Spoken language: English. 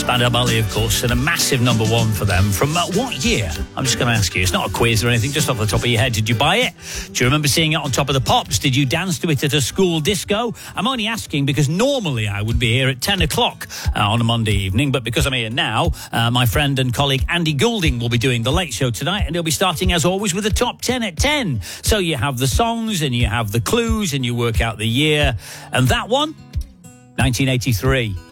Spandau Ballet, of course, and a massive number one for them. From what year? I'm just going to ask you. It's not a quiz or anything, just off the top of your head. Did you buy it? Do you remember seeing it on Top of the Pops? Did you dance to it at a school disco? I'm only asking because normally I would be here at 10 o'clock on a Monday evening, but because I'm here now, my friend and colleague Andy Goulding will be doing the Late Show tonight, and he'll be starting, as always, with the top 10 at 10. So you have the songs, and you have the clues, and you work out the year. And that one, 1983.